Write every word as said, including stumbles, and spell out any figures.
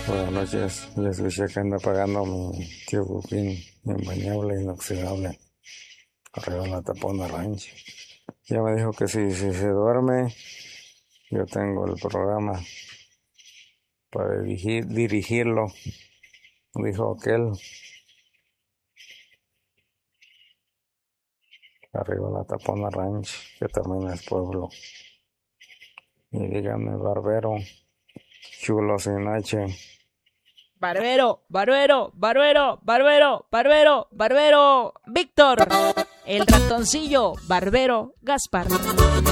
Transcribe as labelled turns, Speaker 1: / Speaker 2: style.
Speaker 1: Buenas noches. Ya escuché que anda pagando mi tío Bupín, imbañable, inoxidable, arriba en la Tapona Ranch. Ya me dijo que si, si se duerme, yo tengo el programa para dirigir, dirigirlo. Dijo aquel, arriba en la Tapona Ranch, que también es pueblo. Y dígame, barbero, chulo sin H.
Speaker 2: Barbero, barbero, barbero, barbero, barbero, barbero, Víctor, el ratoncillo, barbero, Gaspar.